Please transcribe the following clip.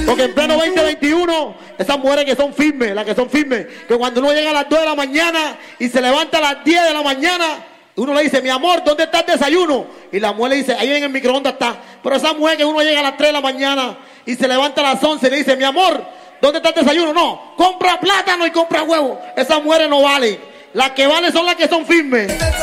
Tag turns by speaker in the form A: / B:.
A: Porque en pleno 2021, esas mujeres que son firmes, las que son firmes, que cuando uno llega a las 2 de la mañana y se levanta a las 10 de la mañana, uno le dice, mi amor, ¿dónde está el desayuno? Y la mujer le dice, ahí en el microondas está. Pero esa mujer que uno llega a las 3 de la mañana y se levanta a las 11 y le dice, mi amor, ¿dónde está el desayuno? No, compra plátano y compra huevo. Esas mujeres no valen. Las que valen son las que son firmes.